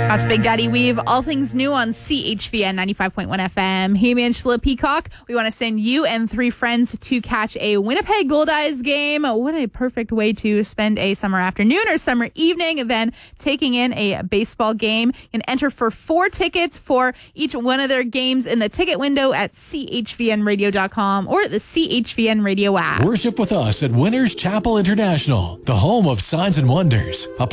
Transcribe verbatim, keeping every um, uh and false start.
That's Big Daddy Weave, all things new on C H V N ninety-five point one F M. Hey, Angela Peacock, we want to send you and three friends to catch a Winnipeg Goldeyes game. What a perfect way to spend a summer afternoon or summer evening, and then taking in a baseball game. You can enter for four tickets for each one of their games in the ticket window at C H V N radio dot com or the C H V N Radio app. Worship with us at Winners Chapel International, the home of signs and wonders. A